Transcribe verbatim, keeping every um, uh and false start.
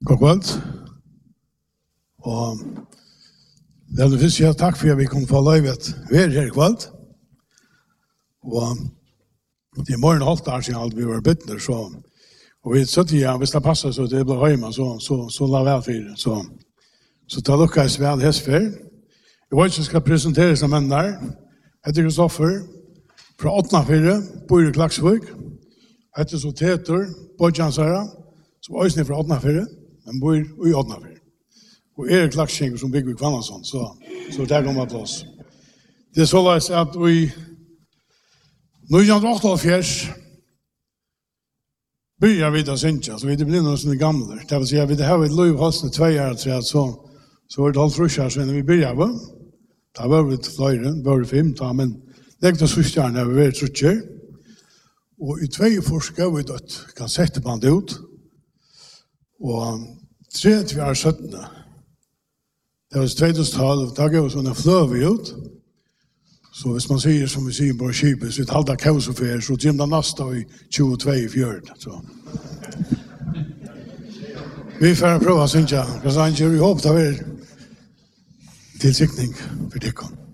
God kveld. Og jeg vil si takk for at vi kunne få løyvet hver her kveld. Og det er morgen halvt år siden vi var byttner, så og vi satt ja, hvis det passer så det blir hjemme, så, så, så la vel for det. Så, så det lukkes vel hestfer. Jeg vet ikke jeg skal presentere som menn der. Jeg heter Kristoffer, fra Åtnafire, bor i Klaksvik. Jeg heter så Teter, Bodjansara, som også er fra Åtnafire, men bor i Åtnafire. Og Erik Klakskjenker som bygger i Kvannason, så, så der kommer jeg plass. Det er så løs at vi nitten åttaogfjers börjar vi att synka, så vi blir någon som är gamla. Det vill säga, vi har ett liv hos två år, så, så var det halvt frusar sen när vi började. Det var vi flera, var det fem, men det är så när vi var trutcher. Och i två forskar vi dött, kan sätta band ut. Och tre till vi har sjutton. Det var tjugohundratolv, då gav vi sådana flöv ut. Så hvis man sier, som vi sier på skipet, så vi halda kausofer, så kommer det nasta i tjugotvå i fjörd. Så. Vi får prøve å synge. Vi håper det er tilsikning for det.